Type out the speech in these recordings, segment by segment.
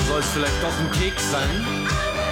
soll es vielleicht doch ein Keks sein?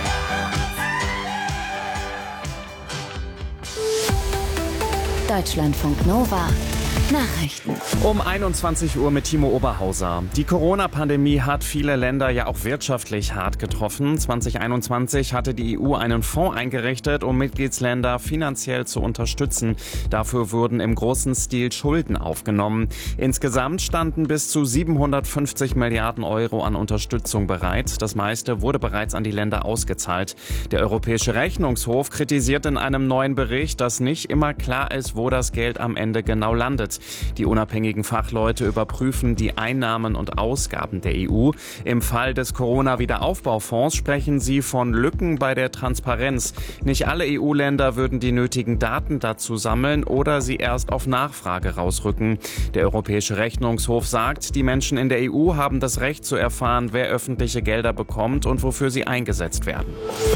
Deutschlandfunk Nova Nachrichten. Um 21 Uhr mit Timo Oberhauser. Die Corona-Pandemie hat viele Länder ja auch wirtschaftlich hart getroffen. 2021 hatte die EU einen Fonds eingerichtet, um Mitgliedsländer finanziell zu unterstützen. Dafür wurden im großen Stil Schulden aufgenommen. Insgesamt standen bis zu 750 Milliarden Euro an Unterstützung bereit. Das meiste wurde bereits an die Länder ausgezahlt. Der Europäische Rechnungshof kritisiert in einem neuen Bericht, dass nicht immer klar ist, wo das Geld am Ende genau landet. Die unabhängigen Fachleute überprüfen die Einnahmen und Ausgaben der EU. Im Fall des Corona-Wiederaufbaufonds sprechen sie von Lücken bei der Transparenz. Nicht alle EU-Länder würden die nötigen Daten dazu sammeln oder sie erst auf Nachfrage rausrücken. Der Europäische Rechnungshof sagt, die Menschen in der EU haben das Recht zu erfahren, wer öffentliche Gelder bekommt und wofür sie eingesetzt werden.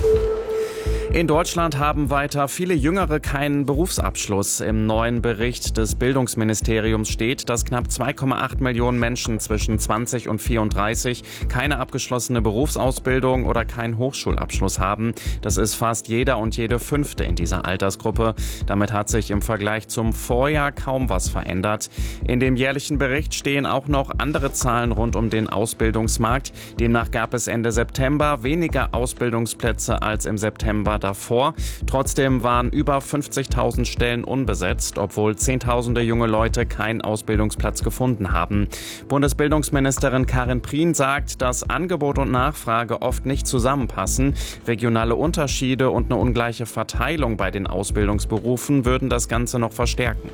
In Deutschland haben weiter viele Jüngere keinen Berufsabschluss. Im neuen Bericht des Bildungsministeriums steht, dass knapp 2,8 Millionen Menschen zwischen 20 und 34 keine abgeschlossene Berufsausbildung oder keinen Hochschulabschluss haben. Das ist fast jeder und jede Fünfte in dieser Altersgruppe. Damit hat sich im Vergleich zum Vorjahr kaum was verändert. In dem jährlichen Bericht stehen auch noch andere Zahlen rund um den Ausbildungsmarkt. Demnach gab es Ende September weniger Ausbildungsplätze als im September davor. Trotzdem waren über 50.000 Stellen unbesetzt, obwohl Zehntausende junge Leute keinen Ausbildungsplatz gefunden haben. Bundesbildungsministerin Karin Prien sagt, dass Angebot und Nachfrage oft nicht zusammenpassen. Regionale Unterschiede und eine ungleiche Verteilung bei den Ausbildungsberufen würden das Ganze noch verstärken.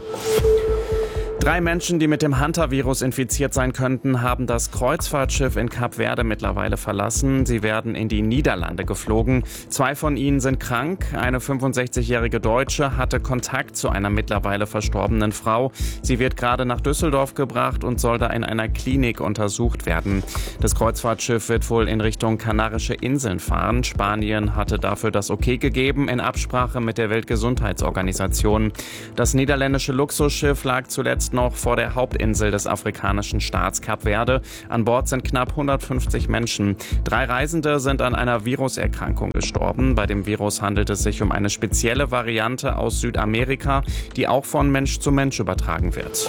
3 Menschen, die mit dem Hanta-Virus infiziert sein könnten, haben das Kreuzfahrtschiff in Kap Verde mittlerweile verlassen. Sie werden in die Niederlande geflogen. 2 von ihnen sind krank. Eine 65-jährige Deutsche hatte Kontakt zu einer mittlerweile verstorbenen Frau. Sie wird gerade nach Düsseldorf gebracht und soll da in einer Klinik untersucht werden. Das Kreuzfahrtschiff wird wohl in Richtung Kanarische Inseln fahren. Spanien hatte dafür das Okay gegeben, in Absprache mit der Weltgesundheitsorganisation. Das niederländische Luxusschiff lag zuletzt noch vor der Hauptinsel des afrikanischen Staats Kap Verde. An Bord sind knapp 150 Menschen. 3 Reisende sind an einer Viruserkrankung gestorben. Bei dem Virus handelt es sich um eine spezielle Variante aus Südamerika, die auch von Mensch zu Mensch übertragen wird.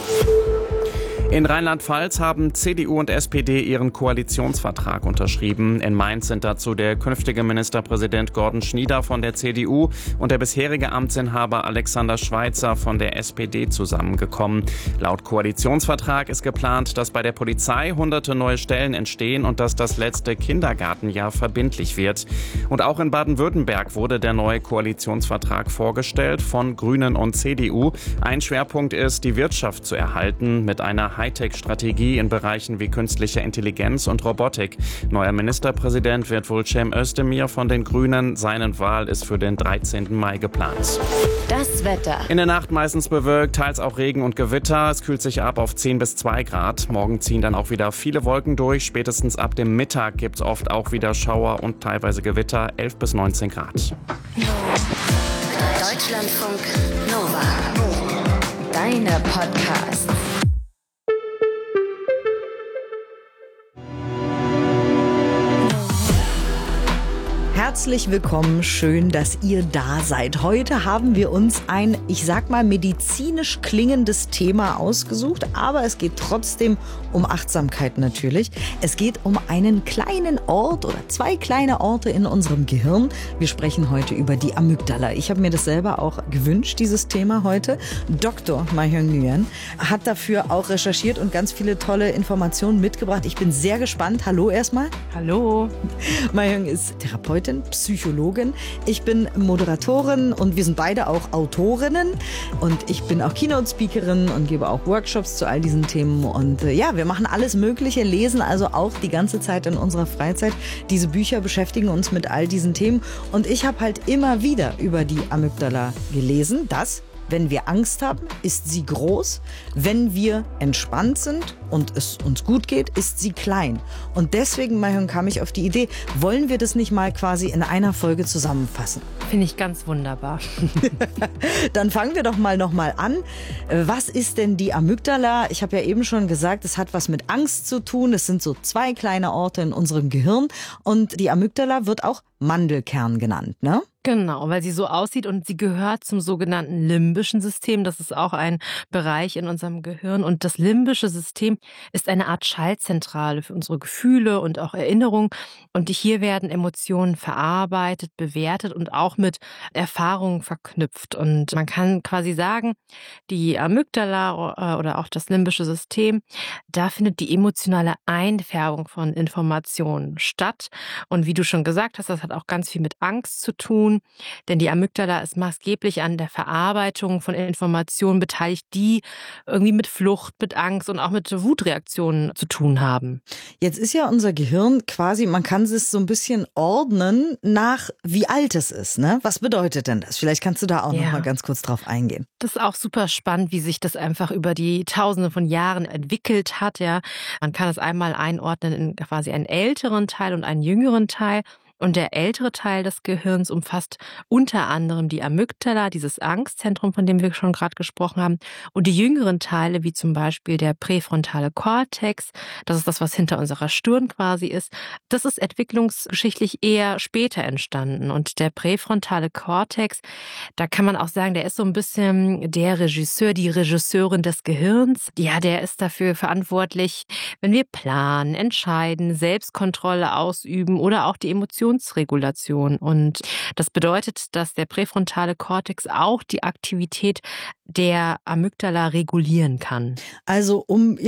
In Rheinland-Pfalz haben CDU und SPD ihren Koalitionsvertrag unterschrieben. In Mainz sind dazu der künftige Ministerpräsident Gordon Schnieder von der CDU und der bisherige Amtsinhaber Alexander Schweitzer von der SPD zusammengekommen. Laut Koalitionsvertrag ist geplant, dass bei der Polizei hunderte neue Stellen entstehen und dass das letzte Kindergartenjahr verbindlich wird. Und auch in Baden-Württemberg wurde der neue Koalitionsvertrag vorgestellt von Grünen und CDU. Ein Schwerpunkt ist, die Wirtschaft zu erhalten mit einer Hightech-Strategie in Bereichen wie künstliche Intelligenz und Robotik. Neuer Ministerpräsident wird wohl Cem Özdemir von den Grünen. Seine Wahl ist für den 13. Mai geplant. Das Wetter. In der Nacht meistens bewölkt, teils auch Regen und Gewitter. Es kühlt sich ab auf 10 bis 2 Grad. Morgen ziehen dann auch wieder viele Wolken durch. Spätestens ab dem Mittag gibt es oft auch wieder Schauer und teilweise Gewitter. 11 bis 19 Grad. Deutschlandfunk Nova. Deine Podcasts. Herzlich willkommen, schön, dass ihr da seid. Heute haben wir uns ein, ich sag mal, medizinisch klingendes Thema ausgesucht, aber es geht trotzdem um Achtsamkeit natürlich. Es geht um einen kleinen Ort oder 2 kleine Orte in unserem Gehirn. Wir sprechen heute über die Amygdala. Ich habe mir das selber auch gewünscht, dieses Thema heute. Dr. Mahjong Nguyen hat dafür auch recherchiert und ganz viele tolle Informationen mitgebracht. Ich bin sehr gespannt. Hallo erstmal. Hallo. Mahjong ist Therapeutin, Psychologin. Ich bin Moderatorin und wir sind beide auch Autorinnen. Und ich bin auch Keynote-Speakerin und gebe auch Workshops zu all diesen Themen. Und ja, wir machen alles Mögliche, lesen also auch die ganze Zeit in unserer Freizeit. Diese Bücher beschäftigen uns mit all diesen Themen. Und ich habe halt immer wieder über die Amygdala gelesen, dass Wenn wir Angst haben, ist sie groß. Wenn wir entspannt sind und es uns gut geht, ist sie klein. Und deswegen, Mayhun, kam ich auf die Idee, wollen wir das nicht mal quasi in einer Folge zusammenfassen? Finde ich ganz wunderbar. Dann fangen wir doch mal nochmal an. Was ist denn die Amygdala? Ich habe ja eben schon gesagt, es hat was mit Angst zu tun. Es sind so 2 kleine Orte in unserem Gehirn. Und die Amygdala wird auch Mandelkern genannt, ne? Genau, weil sie so aussieht und sie gehört zum sogenannten limbischen System. Das ist auch ein Bereich in unserem Gehirn. Und das limbische System ist eine Art Schaltzentrale für unsere Gefühle und auch Erinnerungen. Und hier werden Emotionen verarbeitet, bewertet und auch mit Erfahrungen verknüpft. Und man kann quasi sagen, die Amygdala oder auch das limbische System, da findet die emotionale Einfärbung von Informationen statt. Und wie du schon gesagt hast, das hat auch ganz viel mit Angst zu tun. Denn die Amygdala ist maßgeblich an der Verarbeitung von Informationen beteiligt, die irgendwie mit Flucht, mit Angst und auch mit Wutreaktionen zu tun haben. Jetzt ist ja unser Gehirn quasi, man kann es so ein bisschen ordnen nach wie alt es ist, ne? Was bedeutet denn das? Vielleicht kannst du da auch noch mal ganz kurz drauf eingehen. Das ist auch super spannend, wie sich das einfach über die Tausende von Jahren entwickelt hat. Ja, man kann es einmal einordnen in quasi einen älteren Teil und einen jüngeren Teil. Und der ältere Teil des Gehirns umfasst unter anderem die Amygdala, dieses Angstzentrum, von dem wir schon gerade gesprochen haben. Und die jüngeren Teile, wie zum Beispiel der präfrontale Kortex, das ist das, was hinter unserer Stirn quasi ist, das ist entwicklungsgeschichtlich eher später entstanden. Und der präfrontale Kortex, da kann man auch sagen, der ist so ein bisschen der Regisseur, die Regisseurin des Gehirns. Ja, der ist dafür verantwortlich, wenn wir planen, entscheiden, Selbstkontrolle ausüben oder auch die Emotionen Regulation. Und das bedeutet, dass der präfrontale Kortex auch die Aktivität der Amygdala regulieren kann. Also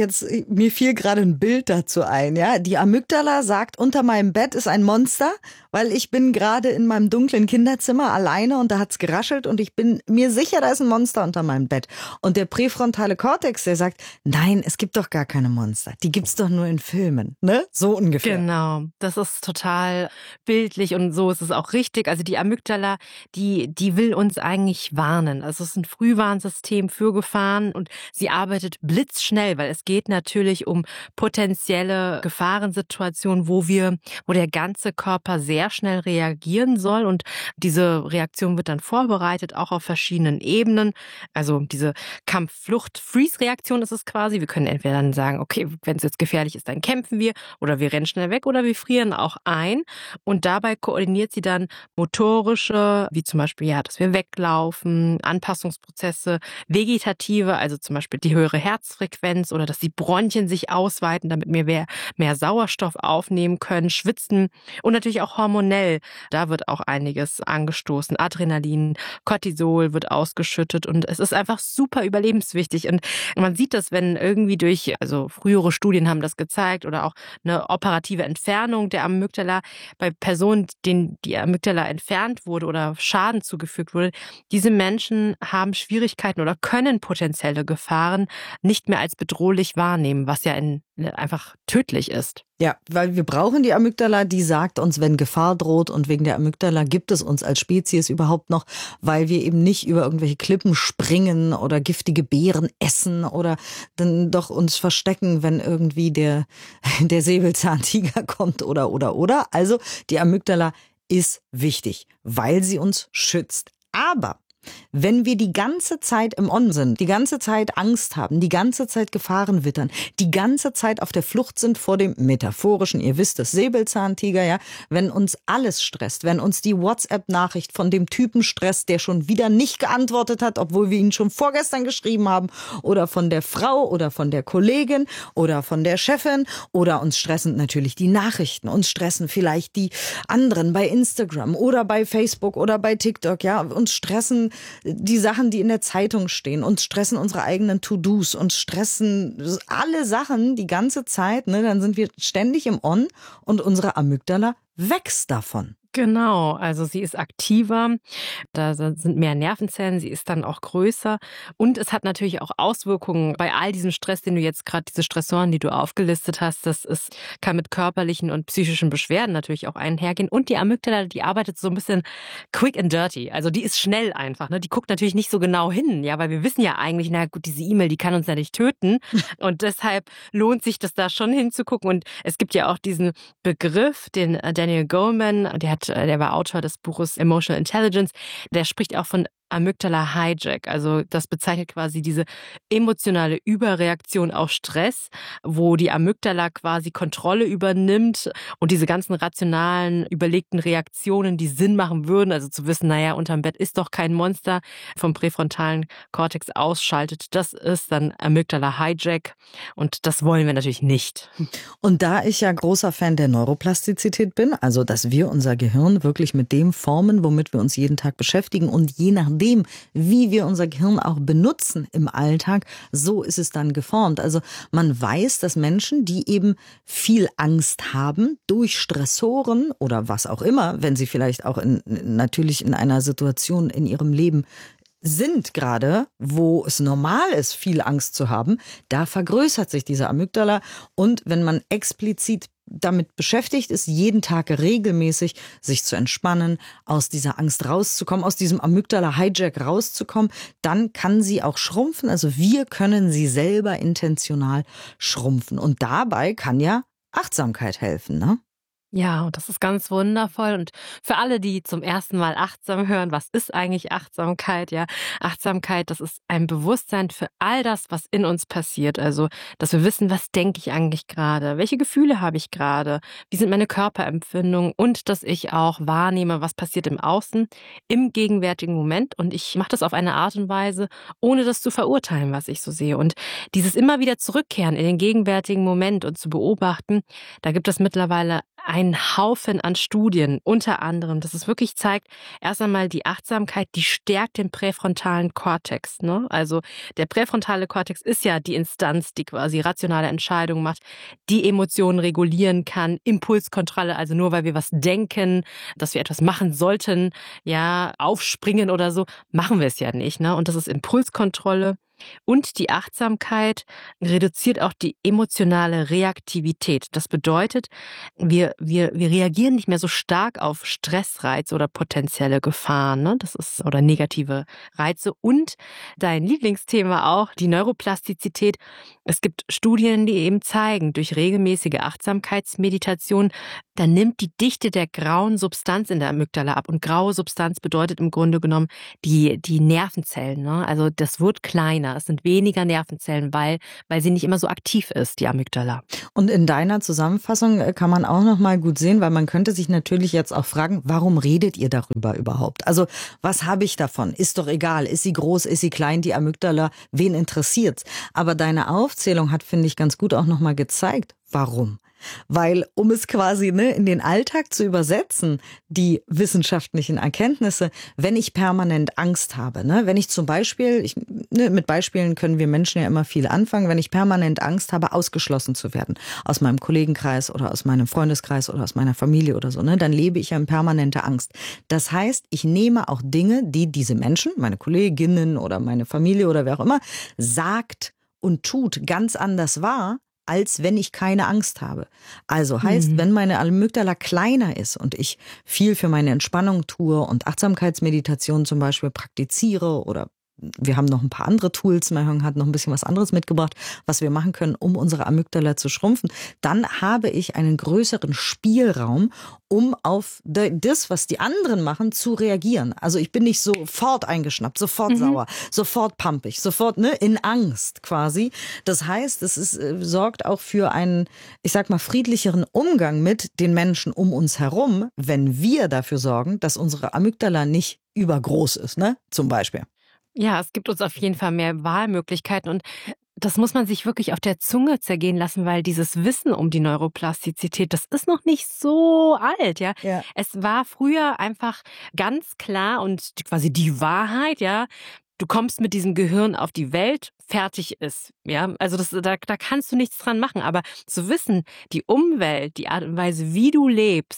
mir fiel gerade ein Bild dazu ein, ja. Die Amygdala sagt, unter meinem Bett ist ein Monster, weil ich bin gerade in meinem dunklen Kinderzimmer alleine und da hat's geraschelt und ich bin mir sicher, da ist ein Monster unter meinem Bett. Und der präfrontale Kortex, der sagt, nein, es gibt doch gar keine Monster. Die gibt's doch nur in Filmen, ne? So ungefähr. Genau, das ist total bildlich und so ist es auch richtig. Also die Amygdala, die will uns eigentlich warnen. Also es ist ein Frühwarnsystem für Gefahren und sie arbeitet blitzschnell, weil es geht natürlich um potenzielle Gefahrensituationen, wo der ganze Körper sehr schnell reagieren soll und diese Reaktion wird dann vorbereitet, auch auf verschiedenen Ebenen. Also diese Kampf-Flucht-Freeze-Reaktion ist es quasi. Wir können entweder dann sagen, okay, wenn es jetzt gefährlich ist, dann kämpfen wir oder wir rennen schnell weg oder wir frieren auch ein. Und dabei koordiniert sie dann motorische, wie zum Beispiel, ja, dass wir weglaufen, Anpassungsprozesse, vegetative, also zum Beispiel die höhere Herzfrequenz oder dass die Bronchien sich ausweiten, damit wir mehr Sauerstoff aufnehmen können, schwitzen und natürlich auch hormonell. Da wird auch einiges angestoßen. Adrenalin, Cortisol wird ausgeschüttet und es ist einfach super überlebenswichtig. Und man sieht das, wenn irgendwie also frühere Studien haben das gezeigt oder auch eine operative Entfernung der Amygdala bei Personen, denen die Amygdala entfernt wurde oder Schaden zugefügt wurde, diese Menschen haben Schwierigkeiten oder können potenzielle Gefahren nicht mehr als bedrohlich wahrnehmen, was ja einfach tödlich ist. Ja, weil wir brauchen die Amygdala, die sagt uns, wenn Gefahr droht und wegen der Amygdala gibt es uns als Spezies überhaupt noch, weil wir eben nicht über irgendwelche Klippen springen oder giftige Beeren essen oder dann doch uns verstecken, wenn irgendwie der Säbelzahntiger kommt oder. Also die Amygdala ist wichtig, weil sie uns schützt. Aber wenn wir die ganze Zeit im On sind, die ganze Zeit Angst haben, die ganze Zeit Gefahren wittern, die ganze Zeit auf der Flucht sind vor dem metaphorischen, ihr wisst es, Säbelzahntiger, ja, wenn uns alles stresst, wenn uns die WhatsApp-Nachricht von dem Typen stresst, der schon wieder nicht geantwortet hat, obwohl wir ihn schon vorgestern geschrieben haben, oder von der Frau oder von der Kollegin oder von der Chefin, oder uns stressen natürlich die Nachrichten, uns stressen vielleicht die anderen bei Instagram oder bei Facebook oder bei TikTok, ja, uns stressen die Sachen, die in der Zeitung stehen, uns stressen unsere eigenen To-Dos, uns stressen alle Sachen die ganze Zeit, ne? Dann sind wir ständig im On und unsere Amygdala wächst davon. Genau, also sie ist aktiver, da sind mehr Nervenzellen, sie ist dann auch größer und es hat natürlich auch Auswirkungen bei all diesem Stress, den du jetzt gerade, diese Stressoren, die du aufgelistet hast, kann mit körperlichen und psychischen Beschwerden natürlich auch einhergehen und die Amygdala, die arbeitet so ein bisschen quick and dirty, also die ist schnell einfach, ne? Die guckt natürlich nicht so genau hin, ja, weil wir wissen ja eigentlich, na gut, diese E-Mail, die kann uns ja nicht töten und deshalb lohnt sich das da schon hinzugucken und es gibt ja auch diesen Begriff, den Daniel Goleman, der war Autor des Buches Emotional Intelligence, der spricht auch von Amygdala Hijack. Also das bezeichnet quasi diese emotionale Überreaktion auf Stress, wo die Amygdala quasi Kontrolle übernimmt und diese ganzen rationalen, überlegten Reaktionen, die Sinn machen würden, also zu wissen, naja, unterm Bett ist doch kein Monster, vom präfrontalen Kortex ausschaltet. Das ist dann Amygdala Hijack und das wollen wir natürlich nicht. Und da ich ja großer Fan der Neuroplastizität bin, also dass wir unser Gehirn wirklich mit dem formen, womit wir uns jeden Tag beschäftigen und je nachdem, wie wir unser Gehirn auch benutzen im Alltag, so ist es dann geformt. Also man weiß, dass Menschen, die eben viel Angst haben durch Stressoren oder was auch immer, wenn sie vielleicht auch natürlich in einer Situation in ihrem Leben sind gerade, wo es normal ist, viel Angst zu haben, da vergrößert sich diese Amygdala und wenn man explizit damit beschäftigt ist, jeden Tag regelmäßig sich zu entspannen, aus dieser Angst rauszukommen, aus diesem Amygdala-Hijack rauszukommen, dann kann sie auch schrumpfen. Also wir können sie selber intentional schrumpfen. Und dabei kann ja Achtsamkeit helfen, ne? Ja, und das ist ganz wundervoll. Und für alle, die zum ersten Mal achtsam hören, was ist eigentlich Achtsamkeit? Ja, Achtsamkeit, das ist ein Bewusstsein für all das, was in uns passiert. Also, dass wir wissen, was denke ich eigentlich gerade? Welche Gefühle habe ich gerade? Wie sind meine Körperempfindungen? Und dass ich auch wahrnehme, was passiert im Außen, im gegenwärtigen Moment. Und ich mache das auf eine Art und Weise, ohne das zu verurteilen, was ich so sehe. Und dieses immer wieder zurückkehren in den gegenwärtigen Moment und zu beobachten, da gibt es mittlerweile einen Haufen an Studien, unter anderem, dass es wirklich zeigt, erst einmal die Achtsamkeit, die stärkt den präfrontalen Kortex, ne? Also der präfrontale Kortex ist ja die Instanz, die quasi rationale Entscheidungen macht, die Emotionen regulieren kann, Impulskontrolle, also nur weil wir was denken, dass wir etwas machen sollten, ja, aufspringen oder so, machen wir es ja nicht, ne? Und das ist Impulskontrolle. Und die Achtsamkeit reduziert auch die emotionale Reaktivität. Das bedeutet, wir reagieren nicht mehr so stark auf Stressreize oder potenzielle Gefahren, ne? Oder negative Reize. Und dein Lieblingsthema auch, die Neuroplastizität. Es gibt Studien, die eben zeigen, durch regelmäßige Achtsamkeitsmeditation, dann nimmt die Dichte der grauen Substanz in der Amygdala ab. Und graue Substanz bedeutet im Grunde genommen die Nervenzellen, ne? Also das wird kleiner. Es sind weniger Nervenzellen, weil sie nicht immer so aktiv ist, die Amygdala. Und in deiner Zusammenfassung kann man auch noch mal gut sehen, weil man könnte sich natürlich jetzt auch fragen, warum redet ihr darüber überhaupt? Also was habe ich davon? Ist doch egal. Ist sie groß, ist sie klein, die Amygdala? Wen interessiert's? Aber deine Aufzählung hat, finde ich, ganz gut auch noch mal gezeigt, warum. Weil, um es quasi in den Alltag zu übersetzen, die wissenschaftlichen Erkenntnisse, wenn ich permanent Angst habe, wenn ich zum Beispiel, mit Beispielen können wir Menschen ja immer viel anfangen, wenn ich permanent Angst habe, ausgeschlossen zu werden, aus meinem Kollegenkreis oder aus meinem Freundeskreis oder aus meiner Familie oder so, dann lebe ich ja in permanenter Angst. Das heißt, ich nehme auch Dinge, die diese Menschen, meine Kolleginnen oder meine Familie oder wer auch immer, sagt und tut, ganz anders wahr, als wenn ich keine Angst habe. Also heißt, wenn meine Amygdala kleiner ist und ich viel für meine Entspannung tue und Achtsamkeitsmeditation zum Beispiel praktiziere oder wir haben noch ein paar andere Tools, Mahjong hat noch ein bisschen was anderes mitgebracht, was wir machen können, um unsere Amygdala zu schrumpfen, dann habe ich einen größeren Spielraum, um auf das, was die anderen machen, zu reagieren. Also ich bin nicht sofort eingeschnappt, sofort sauer, sofort pumpig, sofort in Angst quasi. Das heißt, sorgt auch für einen, ich sag mal, friedlicheren Umgang mit den Menschen um uns herum, wenn wir dafür sorgen, dass unsere Amygdala nicht übergroß ist, zum Beispiel. Ja, es gibt uns auf jeden Fall mehr Wahlmöglichkeiten und das muss man sich wirklich auf der Zunge zergehen lassen, weil dieses Wissen um die Neuroplastizität, das ist noch nicht so alt, ja. Es war früher einfach ganz klar und quasi die Wahrheit, ja. Du kommst mit diesem Gehirn auf die Welt, fertig ist, ja. Also da kannst du nichts dran machen, aber zu wissen, die Umwelt, die Art und Weise, wie du lebst,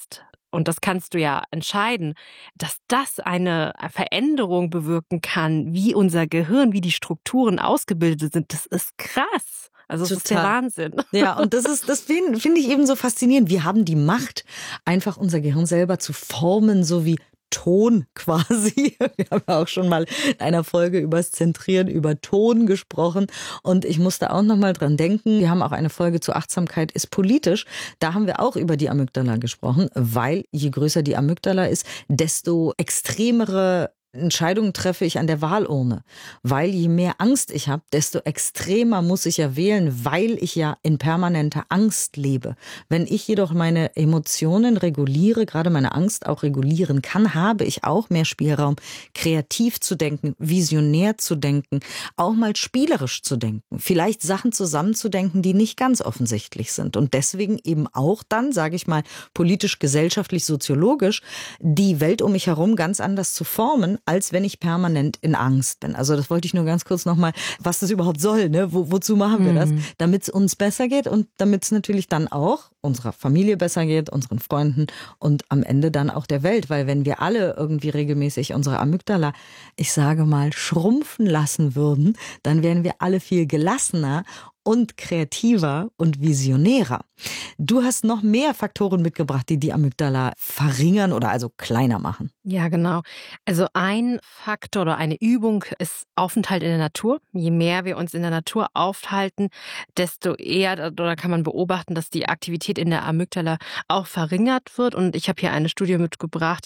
und das kannst du ja entscheiden, dass das eine Veränderung bewirken kann, wie unser Gehirn, wie die Strukturen ausgebildet sind, das ist krass. Also das ist der Wahnsinn. Ja, und das finde ich eben so faszinierend. Wir haben die Macht, einfach unser Gehirn selber zu formen, so wie Ton quasi. Wir haben ja auch schon mal in einer Folge übers Zentrieren, über Ton gesprochen. Und ich musste auch noch mal dran denken, wir haben auch eine Folge zu Achtsamkeit ist politisch. Da haben wir auch über die Amygdala gesprochen, weil je größer die Amygdala ist, desto extremere Entscheidungen treffe ich an der Wahlurne, weil je mehr Angst ich habe, desto extremer muss ich ja wählen, weil ich ja in permanenter Angst lebe. Wenn ich jedoch meine Emotionen reguliere, gerade meine Angst auch regulieren kann, habe ich auch mehr Spielraum, kreativ zu denken, visionär zu denken, auch mal spielerisch zu denken, vielleicht Sachen zusammenzudenken, die nicht ganz offensichtlich sind und deswegen eben auch dann, sage ich mal, politisch, gesellschaftlich, soziologisch, die Welt um mich herum ganz anders zu formen, als wenn ich permanent in Angst bin. Also das wollte ich nur ganz kurz nochmal, was das überhaupt soll, ne? Wozu machen wir das? Damit es uns besser geht und damit es natürlich dann auch unserer Familie besser geht, unseren Freunden und am Ende dann auch der Welt. Weil wenn wir alle irgendwie regelmäßig unsere Amygdala, ich sage mal, schrumpfen lassen würden, dann wären wir alle viel gelassener und kreativer und visionärer. Du hast noch mehr Faktoren mitgebracht, die die Amygdala verringern oder also kleiner machen. Ja, genau. Also ein Faktor oder eine Übung ist Aufenthalt in der Natur. Je mehr wir uns in der Natur aufhalten, desto eher oder kann man beobachten, dass die Aktivität in der Amygdala auch verringert wird. Und ich habe hier eine Studie mitgebracht.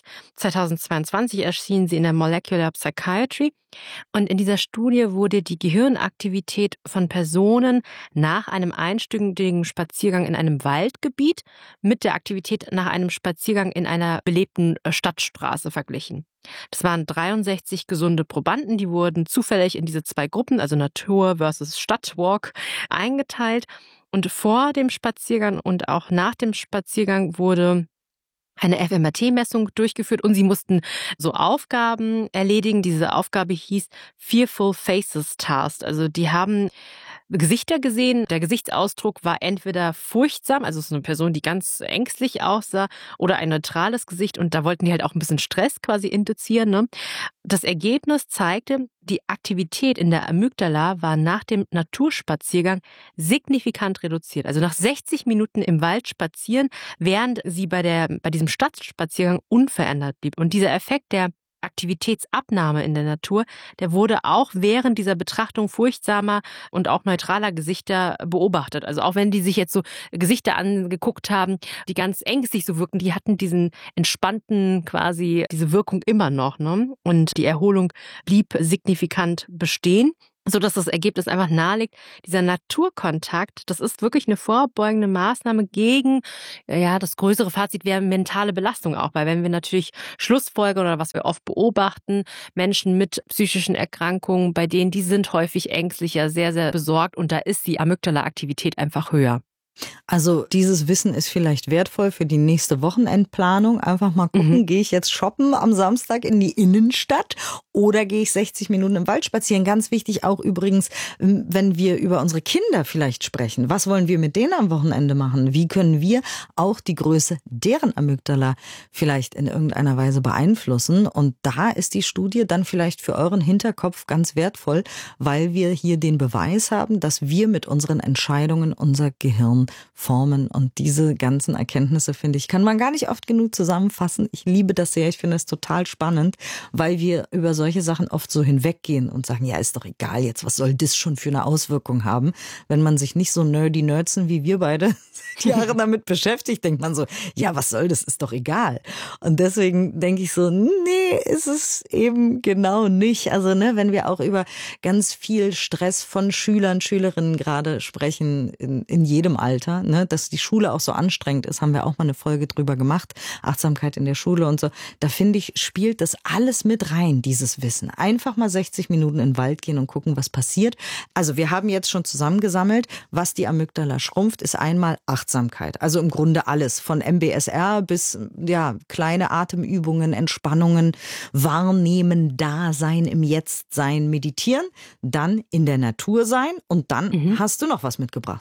2022 erschien sie in der Molecular Psychiatry. Und in dieser Studie wurde die Gehirnaktivität von Personen nach einem einstündigen Spaziergang in einem Waldgebiet mit der Aktivität nach einem Spaziergang in einer belebten Stadtstraße verglichen. Das waren 63 gesunde Probanden, die wurden zufällig in diese zwei Gruppen, also Natur versus Stadtwalk, eingeteilt. Und vor dem Spaziergang und auch nach dem Spaziergang wurde eine fMRT-Messung durchgeführt und sie mussten so Aufgaben erledigen. Diese Aufgabe hieß Fearful Faces Task. Also die haben Gesichter gesehen. Der Gesichtsausdruck war entweder furchtsam, also es ist eine Person, die ganz ängstlich aussah, oder ein neutrales Gesicht. Und da wollten die halt auch ein bisschen Stress quasi induzieren, ne? Das Ergebnis zeigte, die Aktivität in der Amygdala war nach dem Naturspaziergang signifikant reduziert. Also nach 60 Minuten im Wald spazieren, während sie bei diesem Stadtspaziergang unverändert blieb. Und dieser Effekt der Aktivitätsabnahme in der Natur, der wurde auch während dieser Betrachtung furchtsamer und auch neutraler Gesichter beobachtet. Also auch wenn die sich jetzt so Gesichter angeguckt haben, die ganz ängstlich so wirken, die hatten diesen entspannten quasi, diese Wirkung immer noch, ne? Und die Erholung blieb signifikant bestehen, sodass das Ergebnis einfach naheliegt. Dieser Naturkontakt, das ist wirklich eine vorbeugende Maßnahme gegen, ja, das größere Fazit wäre mentale Belastung auch, weil wenn wir natürlich schlussfolgern oder was wir oft beobachten, Menschen mit psychischen Erkrankungen, bei denen, die sind häufig ängstlicher, sehr, sehr besorgt und da ist die Amygdala-Aktivität einfach höher. Also dieses Wissen ist vielleicht wertvoll für die nächste Wochenendplanung. Einfach mal gucken, gehe ich jetzt shoppen am Samstag in die Innenstadt oder gehe ich 60 Minuten im Wald spazieren? Ganz wichtig auch übrigens, wenn wir über unsere Kinder vielleicht sprechen. Was wollen wir mit denen am Wochenende machen? Wie können wir auch die Größe deren Amygdala vielleicht in irgendeiner Weise beeinflussen? Und da ist die Studie dann vielleicht für euren Hinterkopf ganz wertvoll, weil wir hier den Beweis haben, dass wir mit unseren Entscheidungen unser Gehirn formen. Und diese ganzen Erkenntnisse, finde ich, kann man gar nicht oft genug zusammenfassen. Ich liebe das sehr. Ich finde es total spannend, weil wir über solche Sachen oft so hinweggehen und sagen, ja, ist doch egal jetzt, was soll das schon für eine Auswirkung haben? Wenn man sich nicht so nerdzen wie wir beide seit Jahren damit beschäftigt, denkt man so, ja, was soll das, ist doch egal. Und deswegen denke ich so, nee, ist es eben genau nicht. Also, ne, wenn wir auch über ganz viel Stress von Schülern, Schülerinnen gerade sprechen, in jedem Alter, ne, dass die Schule auch so anstrengend ist, haben wir auch mal eine Folge drüber gemacht, Achtsamkeit in der Schule und so. Da finde ich, spielt das alles mit rein, dieses Wissen. Einfach mal 60 Minuten in den Wald gehen und gucken, was passiert. Also wir haben jetzt schon zusammengesammelt, was die Amygdala schrumpft, ist einmal Achtsamkeit. Also im Grunde alles, von MBSR bis ja kleine Atemübungen, Entspannungen, Wahrnehmen, Dasein, im Jetzt sein, meditieren, dann in der Natur sein und dann hast du noch was mitgebracht.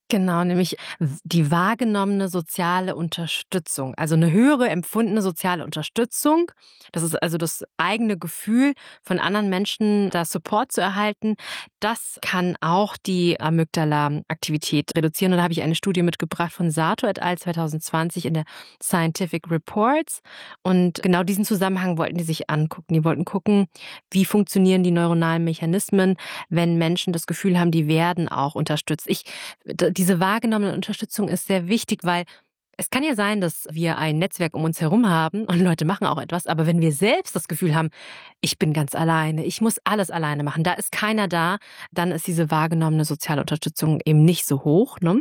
Genau, nämlich die wahrgenommene soziale Unterstützung. Also eine höhere empfundene soziale Unterstützung. Das ist also das eigene Gefühl, von anderen Menschen da Support zu erhalten. Das kann auch die Amygdala-Aktivität reduzieren. Und da habe ich eine Studie mitgebracht von Sato et al. 2020 in der Scientific Reports. Und genau diesen Zusammenhang wollten die sich angucken. Die wollten gucken, wie funktionieren die neuronalen Mechanismen, wenn Menschen das Gefühl haben, die werden auch unterstützt. Diese wahrgenommene Unterstützung ist sehr wichtig, weil es kann ja sein, dass wir ein Netzwerk um uns herum haben und Leute machen auch etwas, aber wenn wir selbst das Gefühl haben, ich bin ganz alleine, ich muss alles alleine machen, da ist keiner da, dann ist diese wahrgenommene soziale Unterstützung eben nicht so hoch, ne?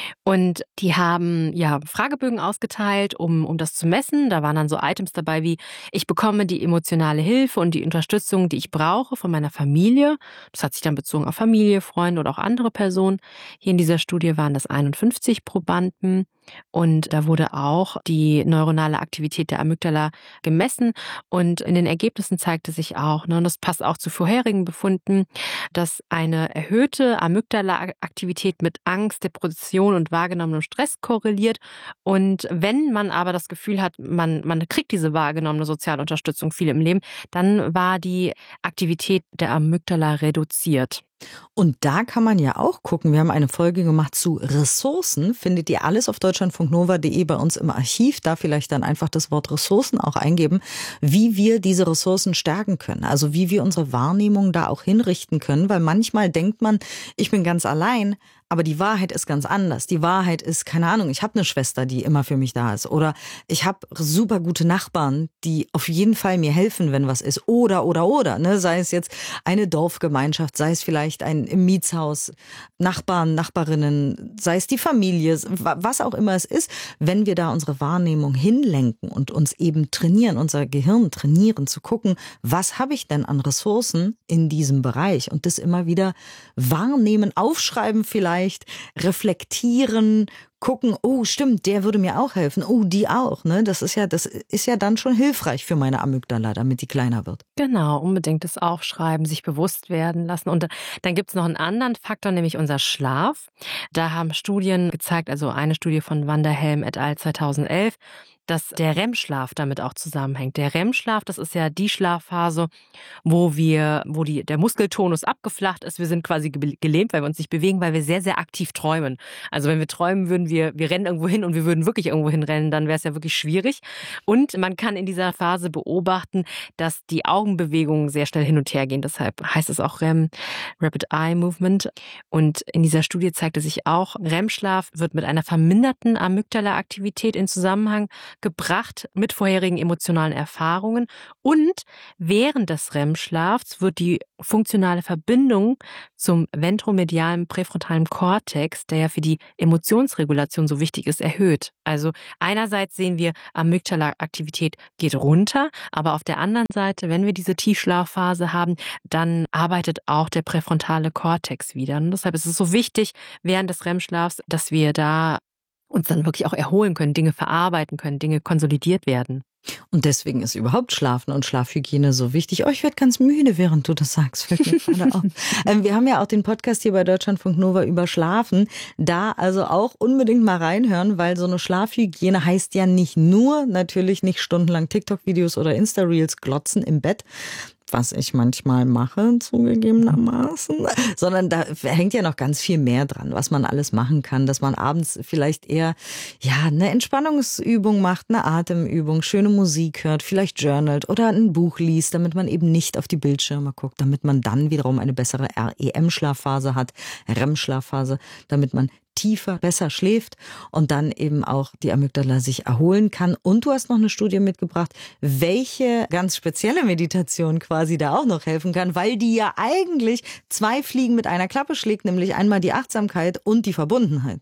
Und die haben ja Fragebögen ausgeteilt, um das zu messen. Da waren dann so Items dabei wie, ich bekomme die emotionale Hilfe und die Unterstützung, die ich brauche von meiner Familie. Das hat sich dann bezogen auf Familie, Freunde oder auch andere Personen. Hier in dieser Studie waren das 51 Probanden. Und da wurde auch die neuronale Aktivität der Amygdala gemessen. Und in den Ergebnissen zeigte sich auch, und das passt auch zu vorherigen Befunden, dass eine erhöhte Amygdala-Aktivität mit Angst, Depression und wahrgenommenem Stress korreliert. Und wenn man aber das Gefühl hat, man kriegt diese wahrgenommene soziale Unterstützung viel im Leben, dann war die Aktivität der Amygdala reduziert. Und da kann man ja auch gucken, wir haben eine Folge gemacht zu Ressourcen, findet ihr alles auf deutschlandfunknova.de bei uns im Archiv, da vielleicht dann einfach das Wort Ressourcen auch eingeben, wie wir diese Ressourcen stärken können, also wie wir unsere Wahrnehmung da auch hinrichten können, weil manchmal denkt man, ich bin ganz allein, aber die Wahrheit ist ganz anders. Die Wahrheit ist, keine Ahnung, ich habe eine Schwester, die immer für mich da ist. Oder ich habe super gute Nachbarn, die auf jeden Fall mir helfen, wenn was ist. Oder. Ne? Sei es jetzt eine Dorfgemeinschaft, sei es vielleicht ein im Mietshaus, Nachbarn, Nachbarinnen, sei es die Familie, was auch immer es ist. Wenn wir da unsere Wahrnehmung hinlenken und uns eben trainieren, unser Gehirn trainieren, zu gucken, was habe ich denn an Ressourcen in diesem Bereich? Und das immer wieder wahrnehmen, aufschreiben vielleicht, reflektieren, gucken, oh stimmt, der würde mir auch helfen, oh die auch, ne? Das ist ja dann schon hilfreich für meine Amygdala, damit die kleiner wird. Genau, unbedingt das Aufschreiben, sich bewusst werden lassen. Und dann gibt es noch einen anderen Faktor, nämlich unser Schlaf. Da haben Studien gezeigt, also eine Studie von Vanderhelm et al. 2011, dass der REM-Schlaf damit auch zusammenhängt. Der REM-Schlaf, das ist ja die Schlafphase, wo der Muskeltonus abgeflacht ist. Wir sind quasi gelähmt, weil wir uns nicht bewegen, weil wir sehr, sehr aktiv träumen. Also wenn wir träumen würden, wir rennen irgendwo hin und wir würden wirklich irgendwo hinrennen, dann wäre es ja wirklich schwierig. Und man kann in dieser Phase beobachten, dass die Augenbewegungen sehr schnell hin und her gehen. Deshalb heißt es auch REM, Rapid Eye Movement. Und in dieser Studie zeigte sich auch, REM-Schlaf wird mit einer verminderten Amygdala-Aktivität in Zusammenhang gebracht mit vorherigen emotionalen Erfahrungen. Und während des REM-Schlafs wird die funktionale Verbindung zum ventromedialen präfrontalen Kortex, der ja für die Emotionsregulation so wichtig ist, erhöht. Also einerseits sehen wir, Amygdala-Aktivität geht runter, aber auf der anderen Seite, wenn wir diese Tiefschlafphase haben, dann arbeitet auch der präfrontale Kortex wieder. Und deshalb ist es so wichtig, während des REM-Schlafs, dass wir da uns dann wirklich auch erholen können, Dinge verarbeiten können, Dinge konsolidiert werden. Und deswegen ist überhaupt Schlafen und Schlafhygiene so wichtig. Oh, ich werde ganz müde, während du das sagst. Fällt mir gerade auf. Wir haben ja auch den Podcast hier bei Deutschlandfunk Nova über Schlafen. Da also auch unbedingt mal reinhören, weil so eine Schlafhygiene heißt ja nicht nur, natürlich nicht stundenlang TikTok-Videos oder Insta-Reels glotzen im Bett, was ich manchmal mache, zugegebenermaßen, sondern da hängt ja noch ganz viel mehr dran, was man alles machen kann, dass man abends vielleicht eher eine Entspannungsübung macht, eine Atemübung, schöne Musik hört, vielleicht journalt oder ein Buch liest, damit man eben nicht auf die Bildschirme guckt, damit man dann wiederum eine bessere REM-Schlafphase hat, REM-Schlafphase, damit man tiefer, besser schläft und dann eben auch die Amygdala sich erholen kann. Und du hast noch eine Studie mitgebracht, welche ganz spezielle Meditation quasi da auch noch helfen kann, weil die ja eigentlich 2 Fliegen mit einer Klappe schlägt, nämlich einmal die Achtsamkeit und die Verbundenheit.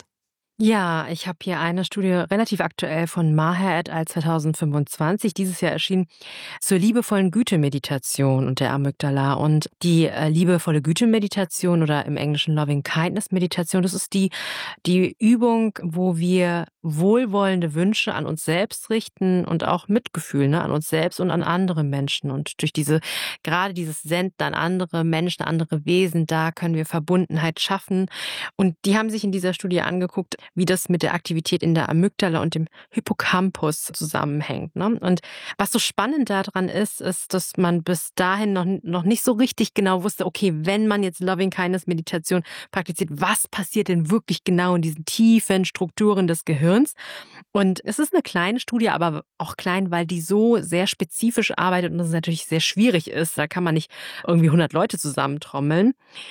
Ja, ich habe hier eine Studie relativ aktuell von Maher et al. 2025, dieses Jahr erschienen, zur liebevollen Güte-Meditation und der Amygdala. Und die liebevolle Güte-Meditation oder im Englischen Loving-Kindness-Meditation, das ist die Übung, wo wohlwollende Wünsche an uns selbst richten und auch Mitgefühl, ne, an uns selbst und an andere Menschen. Und durch gerade dieses Senden an andere Menschen, andere Wesen, da können wir Verbundenheit schaffen. Und die haben sich in dieser Studie angeguckt, wie das mit der Aktivität in der Amygdala und dem Hippocampus zusammenhängt. Ne? Und was so spannend daran ist, dass man bis dahin noch nicht so richtig genau wusste, okay, wenn man jetzt Loving-Kindness-Meditation praktiziert, was passiert denn wirklich genau in diesen tiefen Strukturen des Gehirns? Und es ist eine kleine Studie, aber auch klein, weil die so sehr spezifisch arbeitet und das natürlich sehr schwierig ist. Da kann man nicht irgendwie 100 Leute zusammentrommeln.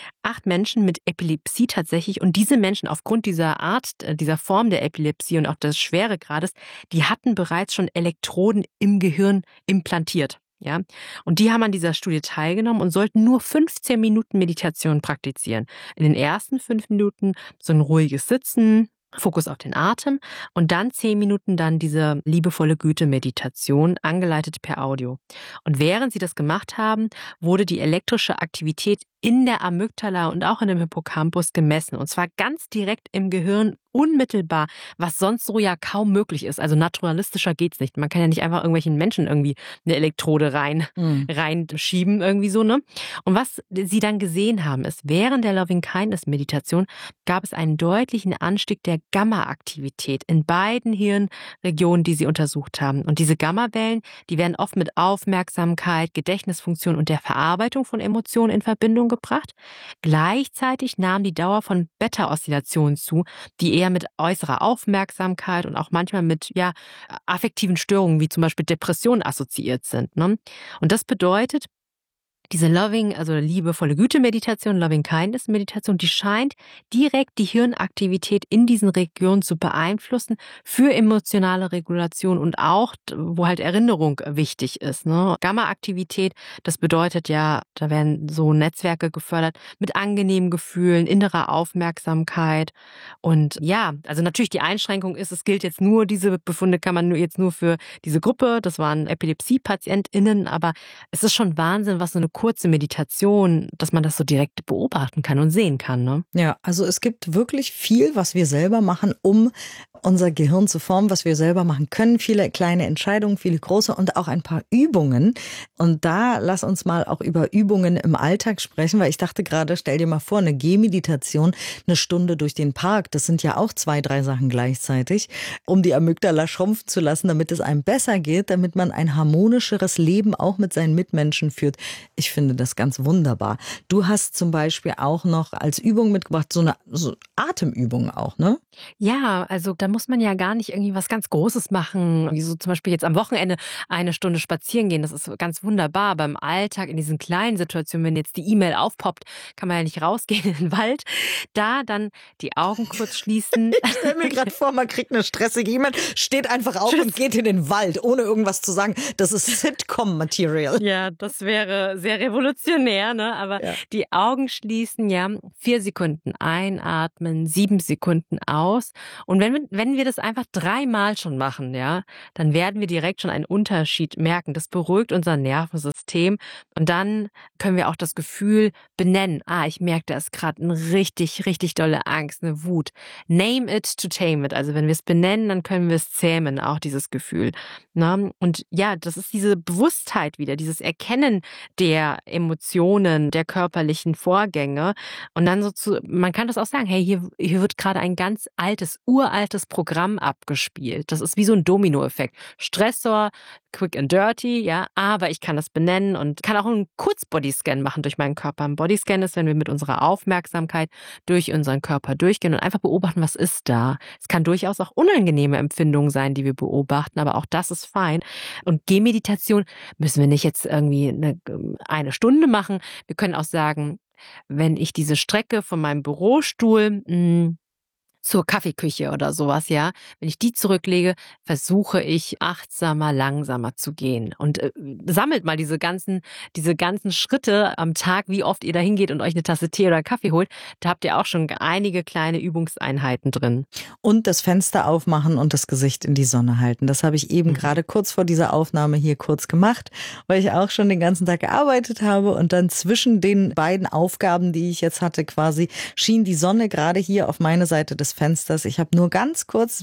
8 Menschen mit Epilepsie tatsächlich. Und diese Menschen aufgrund dieser Art, dieser Form der Epilepsie und auch des Schweregrades, die hatten bereits schon Elektroden im Gehirn implantiert. Ja, und die haben an dieser Studie teilgenommen und sollten nur 15 Minuten Meditation praktizieren. In den ersten 5 Minuten so ein ruhiges Sitzen, Fokus auf den Atem und dann 10 Minuten dann diese liebevolle Güte-Meditation, angeleitet per Audio. Und während sie das gemacht haben, wurde die elektrische Aktivität in der Amygdala und auch in dem Hippocampus gemessen. Und zwar ganz direkt im Gehirn, unmittelbar, was sonst so ja kaum möglich ist. Also naturalistischer geht's nicht. Man kann ja nicht einfach irgendwelchen Menschen irgendwie eine Elektrode reinschieben, irgendwie so, ne? Und was sie dann gesehen haben, ist, während der Loving-Kindness-Meditation gab es einen deutlichen Anstieg der Gamma-Aktivität in beiden Hirnregionen, die sie untersucht haben. Und diese Gamma-Wellen, die werden oft mit Aufmerksamkeit, Gedächtnisfunktion und der Verarbeitung von Emotionen in Verbindung gebracht. Gleichzeitig nahm die Dauer von Beta-Oszillationen zu, die eher mit äußerer Aufmerksamkeit und auch manchmal mit affektiven Störungen wie zum Beispiel Depressionen assoziiert sind. Ne? Und das bedeutet, diese liebevolle Güte-Meditation, Loving-Kindness-Meditation, die scheint direkt die Hirnaktivität in diesen Regionen zu beeinflussen für emotionale Regulation und auch, wo halt Erinnerung wichtig ist. Ne? Gamma-Aktivität, das bedeutet ja, da werden so Netzwerke gefördert mit angenehmen Gefühlen, innerer Aufmerksamkeit. Und ja, also natürlich die Einschränkung ist, es gilt jetzt nur, diese Befunde kann man jetzt nur für diese Gruppe, das waren Epilepsie-PatientInnen, aber es ist schon Wahnsinn, was so eine kurze Meditation, dass man das so direkt beobachten kann und sehen kann. Ne? Ja, also es gibt wirklich viel, was wir selber machen, um unser Gehirn zu formen, was wir selber machen können. Viele kleine Entscheidungen, viele große und auch ein paar Übungen. Und da lass uns mal auch über Übungen im Alltag sprechen, weil ich dachte gerade, stell dir mal vor, eine Gehmeditation, 1 Stunde durch den Park, das sind ja auch 2, 3 Sachen gleichzeitig, um die Amygdala schrumpfen zu lassen, damit es einem besser geht, damit man ein harmonischeres Leben auch mit seinen Mitmenschen führt. Ich finde das ganz wunderbar. Du hast zum Beispiel auch noch als Übung mitgebracht, so Atemübung auch, ne? Ja, also da muss man ja gar nicht irgendwie was ganz Großes machen, wie so zum Beispiel jetzt am Wochenende 1 Stunde spazieren gehen. Das ist ganz wunderbar. Beim Alltag, in diesen kleinen Situationen, wenn jetzt die E-Mail aufpoppt, kann man ja nicht rausgehen in den Wald. Da dann die Augen kurz schließen. Ich stelle mir gerade vor, man kriegt eine stressige E-Mail, steht einfach auf und geht in den Wald, ohne irgendwas zu sagen. Das ist Sitcom-Material. Ja, das wäre sehr revolutionär, ne? Aber die Augen schließen, 4 Sekunden einatmen, 7 Sekunden aus. Und wenn wir das einfach 3-mal schon machen, dann werden wir direkt schon einen Unterschied merken. Das beruhigt unser Nervensystem. Und dann können wir auch das Gefühl benennen. Ich merke, da ist gerade eine richtig, richtig dolle Angst, eine Wut. Name it to tame it. Also wenn wir es benennen, dann können wir es zähmen, auch dieses Gefühl. Ne? Und ja, das ist diese Bewusstheit wieder, dieses Erkennen der Emotionen, der körperlichen Vorgänge. Und dann man kann das auch sagen, hey, hier wird gerade ein ganz uraltes Programm abgespielt. Das ist wie so ein Dominoeffekt. Stressor, quick and dirty, aber ich kann das benennen und kann auch einen Kurz-Bodyscan machen durch meinen Körper. Ein Bodyscan ist, wenn wir mit unserer Aufmerksamkeit durch unseren Körper durchgehen und einfach beobachten, was ist da. Es kann durchaus auch unangenehme Empfindungen sein, die wir beobachten, aber auch das ist fein. Und Gehmeditation müssen wir nicht jetzt irgendwie eine Stunde machen. Wir können auch sagen, wenn ich diese Strecke von meinem Bürostuhl zur Kaffeeküche oder sowas, wenn ich die zurücklege, versuche ich achtsamer, langsamer zu gehen und sammelt mal diese ganzen Schritte am Tag, wie oft ihr da hingeht und euch eine Tasse Tee oder Kaffee holt. Da habt ihr auch schon einige kleine Übungseinheiten drin. Und das Fenster aufmachen und das Gesicht in die Sonne halten. Das habe ich eben gerade kurz vor dieser Aufnahme hier kurz gemacht, weil ich auch schon den ganzen Tag gearbeitet habe und dann zwischen den beiden Aufgaben, die ich jetzt hatte quasi, schien die Sonne gerade hier auf meine Seite des Fensters. Ich habe nur ganz kurz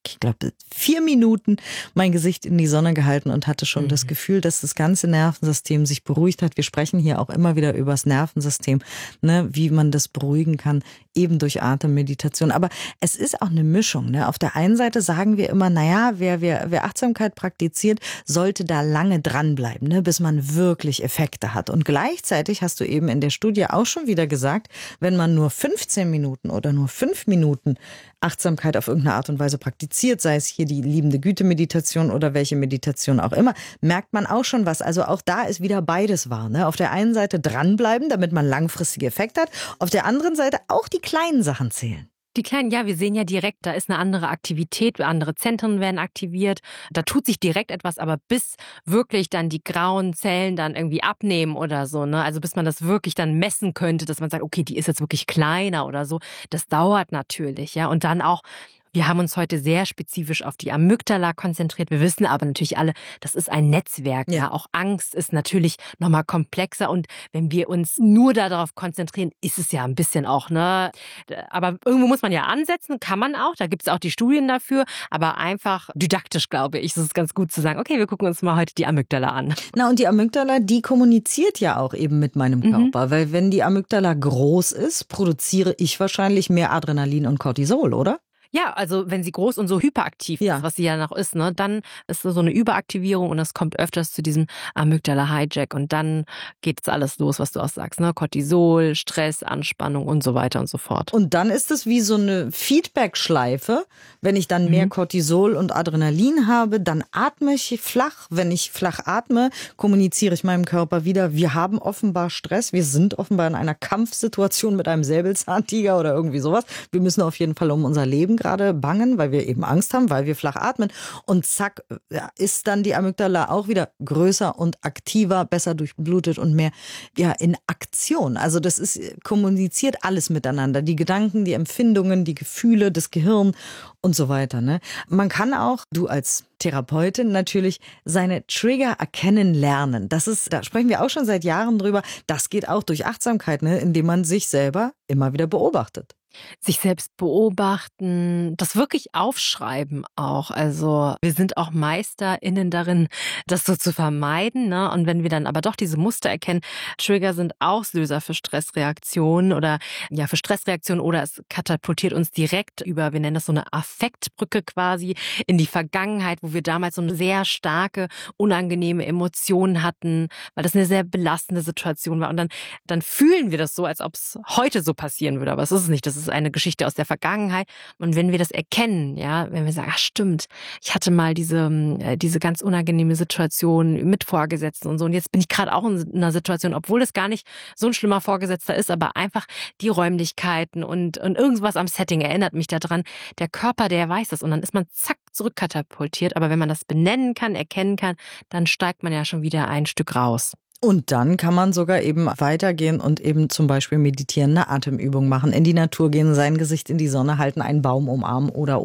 ich glaube, 4 Minuten mein Gesicht in die Sonne gehalten und hatte schon das Gefühl, dass das ganze Nervensystem sich beruhigt hat. Wir sprechen hier auch immer wieder über das Nervensystem, ne, wie man das beruhigen kann, eben durch Atemmeditation. Aber es ist auch eine Mischung. Ne? Auf der einen Seite sagen wir immer, naja, wer Achtsamkeit praktiziert, sollte da lange dranbleiben, ne, bis man wirklich Effekte hat. Und gleichzeitig hast du eben in der Studie auch schon wieder gesagt, wenn man nur 15 Minuten oder nur 5 Minuten Achtsamkeit auf irgendeine Art und Weise praktiziert, sei es hier die liebende Güte-Meditation oder welche Meditation auch immer, merkt man auch schon was. Also auch da ist wieder beides wahr. Ne? Auf der einen Seite dranbleiben, damit man langfristige Effekte hat. Auf der anderen Seite auch die kleinen Sachen zählen. Die kleinen, ja, wir sehen ja direkt, da ist eine andere Aktivität, andere Zentren werden aktiviert, da tut sich direkt etwas, aber bis wirklich dann die grauen Zellen dann irgendwie abnehmen oder so, ne, also bis man das wirklich dann messen könnte, dass man sagt, okay, die ist jetzt wirklich kleiner oder so, das dauert natürlich, ja, und dann auch, wir haben uns heute sehr spezifisch auf die Amygdala konzentriert. Wir wissen aber natürlich alle, das ist ein Netzwerk. Ja. Auch Angst ist natürlich nochmal komplexer. Und wenn wir uns nur darauf konzentrieren, ist es ja ein bisschen auch, ne? Aber irgendwo muss man ja ansetzen, kann man auch. Da gibt es auch die Studien dafür. Aber einfach didaktisch, glaube ich, ist es ganz gut zu sagen, okay, wir gucken uns mal heute die Amygdala an. Na, und die Amygdala, die kommuniziert ja auch eben mit meinem Körper. Weil wenn die Amygdala groß ist, produziere ich wahrscheinlich mehr Adrenalin und Cortisol, oder? Ja, also wenn sie groß und so hyperaktiv ist, was sie ja noch ist, ne, dann ist so eine Überaktivierung und es kommt öfters zu diesem Amygdala-Hijack und dann geht es alles los, was du auch sagst, ne? Cortisol, Stress, Anspannung und so weiter und so fort. Und dann ist es wie so eine Feedback-Schleife. Wenn ich dann mehr Cortisol und Adrenalin habe, dann atme ich flach. Wenn ich flach atme, kommuniziere ich meinem Körper wieder, wir haben offenbar Stress, wir sind offenbar in einer Kampfsituation mit einem Säbelzahntiger oder irgendwie sowas. Wir müssen auf jeden Fall um unser Leben gerade bangen, weil wir eben Angst haben, weil wir flach atmen. Und zack, ist dann die Amygdala auch wieder größer und aktiver, besser durchblutet und mehr in Aktion. Also das ist, kommuniziert alles miteinander. Die Gedanken, die Empfindungen, die Gefühle, das Gehirn und so weiter. Ne? Man kann auch, du als Therapeutin natürlich, seine Trigger erkennen lernen. Da sprechen wir auch schon seit Jahren drüber. Das geht auch durch Achtsamkeit, ne? Indem man sich selber immer wieder beobachtet. Sich selbst beobachten, das wirklich aufschreiben auch. Also wir sind auch MeisterInnen darin, das so zu vermeiden. Ne? Und wenn wir dann aber doch diese Muster erkennen, Trigger sind Auslöser für Stressreaktionen oder für Stressreaktionen oder es katapultiert uns direkt über, wir nennen das so eine Affektbrücke quasi, in die Vergangenheit, wo wir damals so eine sehr starke, unangenehme Emotion hatten, weil das eine sehr belastende Situation war. Und dann fühlen wir das so, als ob es heute so passieren würde. Aber es ist es nicht. Das ist eine Geschichte aus der Vergangenheit. Und wenn wir das erkennen, wenn wir sagen, ach stimmt, ich hatte mal diese ganz unangenehme Situation mit Vorgesetzten und so. Und jetzt bin ich gerade auch in einer Situation, obwohl es gar nicht so ein schlimmer Vorgesetzter ist, aber einfach die Räumlichkeiten und irgendwas am Setting erinnert mich daran. Der Körper, der weiß das. Und dann ist man zack zurückkatapultiert. Aber wenn man das benennen kann, erkennen kann, dann steigt man ja schon wieder ein Stück raus. Und dann kann man sogar eben weitergehen und eben zum Beispiel meditieren, eine Atemübung machen, in die Natur gehen, sein Gesicht in die Sonne halten, einen Baum umarmen oder,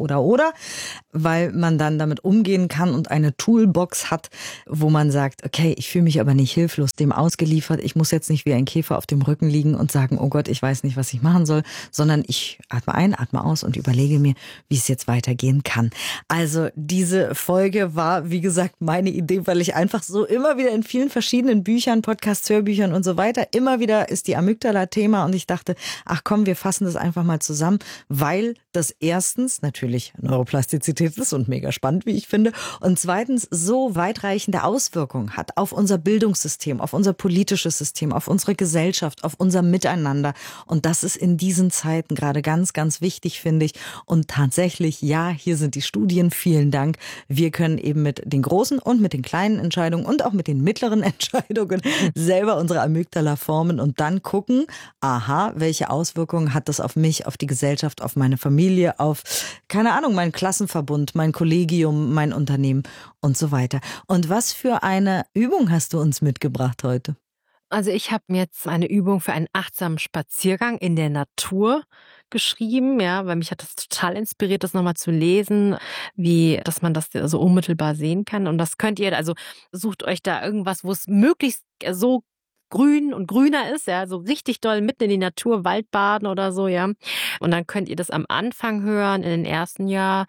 weil man dann damit umgehen kann und eine Toolbox hat, wo man sagt, okay, ich fühle mich aber nicht hilflos, dem ausgeliefert, ich muss jetzt nicht wie ein Käfer auf dem Rücken liegen und sagen, oh Gott, ich weiß nicht, was ich machen soll, sondern ich atme ein, atme aus und überlege mir, wie es jetzt weitergehen kann. Also diese Folge war, wie gesagt, meine Idee, weil ich einfach so immer wieder in vielen verschiedenen Büchern, Podcasts, Hörbüchern und so weiter, immer wieder ist die Amygdala Thema und ich dachte, ach komm, wir fassen das einfach mal zusammen, weil das erstens natürlich Neuroplastizität ist und mega spannend, wie ich finde, und zweitens so weitreichende Auswirkungen hat auf unser Bildungssystem, auf unser politisches System, auf unsere Gesellschaft, auf unser Miteinander und das ist in diesen Zeiten gerade ganz, ganz wichtig, finde ich und tatsächlich, hier sind die Studien, vielen Dank, wir können eben mit den großen und mit den kleinen Entscheidungen und auch mit den mittleren Entscheidungen selber unsere Amygdala formen und dann gucken, welche Auswirkungen hat das auf mich, auf die Gesellschaft, auf meine Familie, auf, keine Ahnung, meinen Klassenverbund, mein Kollegium, mein Unternehmen und so weiter. Und was für eine Übung hast du uns mitgebracht heute? Also ich habe mir jetzt eine Übung für einen achtsamen Spaziergang in der Natur geschrieben, weil mich hat das total inspiriert, das nochmal zu lesen, dass man das so unmittelbar sehen kann. Und das könnt ihr, also sucht euch da irgendwas, wo es möglichst so grün und grüner ist, so richtig doll mitten in die Natur, Waldbaden oder so, Und dann könnt ihr das am Anfang hören, in den ersten Jahr.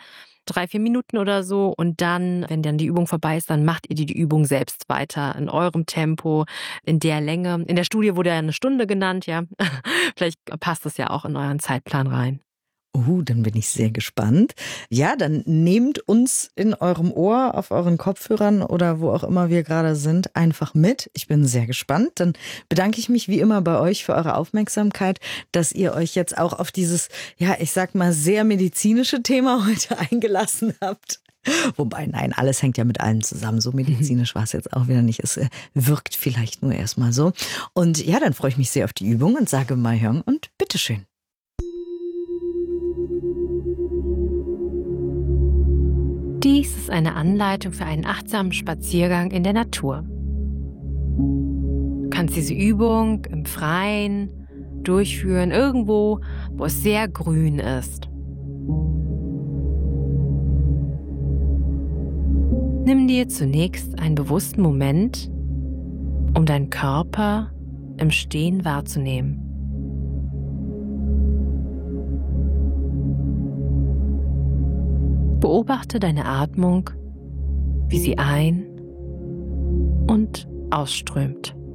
3-4 Minuten oder so. Und dann, wenn dann die Übung vorbei ist, dann macht ihr die Übung selbst weiter in eurem Tempo, in der Länge. In der Studie wurde ja 1 Stunde genannt, ja. Vielleicht passt das ja auch in euren Zeitplan rein. Dann bin ich sehr gespannt. Ja, dann nehmt uns in eurem Ohr, auf euren Kopfhörern oder wo auch immer wir gerade sind, einfach mit. Ich bin sehr gespannt. Dann bedanke ich mich wie immer bei euch für eure Aufmerksamkeit, dass ihr euch jetzt auch auf dieses, ja, ich sag mal, sehr medizinische Thema heute eingelassen habt. Wobei, nein, alles hängt ja mit allem zusammen. So medizinisch war es jetzt auch wieder nicht. Es wirkt vielleicht nur erstmal so. Und ja, dann freue ich mich sehr auf die Übung und sage Mahjong und bitteschön. Dies ist eine Anleitung für einen achtsamen Spaziergang in der Natur. Du kannst diese Übung im Freien durchführen, irgendwo, wo es sehr grün ist. Nimm dir zunächst einen bewussten Moment, um deinen Körper im Stehen wahrzunehmen. Beobachte deine Atmung, wie sie ein- und ausströmt.